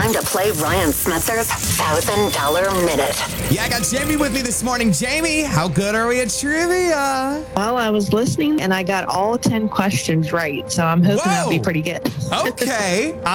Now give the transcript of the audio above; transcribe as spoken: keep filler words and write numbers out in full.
time to play Ryan Smetzer's one thousand dollar Minute. Yeah, I got Jamie with me this morning. Jamie, how good are we at trivia? Well, I was listening and I got all ten questions right, so I'm hoping that'll be Whoa. pretty good. Okay.